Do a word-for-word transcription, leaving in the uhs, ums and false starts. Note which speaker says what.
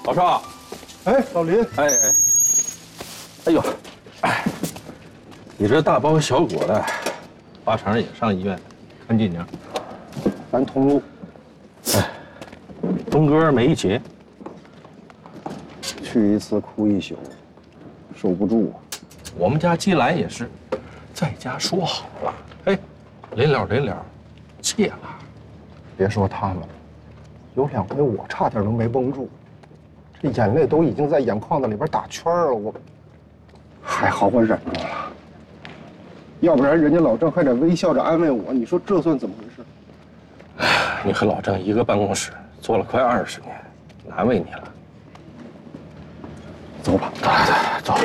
Speaker 1: 老邵，
Speaker 2: 哎，老林，
Speaker 1: 哎哎，哎呦，哎，你这大包小裹的，八成也上医院看进娘。
Speaker 2: 咱同路。
Speaker 1: 哎，东哥没结，
Speaker 2: 去一次哭一宿，受不住啊。
Speaker 1: 我们家季兰也是，在家说好了，哎，临了临了，戒了。
Speaker 2: 别说他们了，有两回我差点都没绷住，这眼泪都已经在眼眶子里边打圈了。我还好我忍住了，要不然人家老郑还得微笑着安慰我。你说这算怎么回事？
Speaker 1: 哎，你和老郑一个办公室做了快二十年，难为你了。
Speaker 2: 走吧，
Speaker 1: 来来来，走。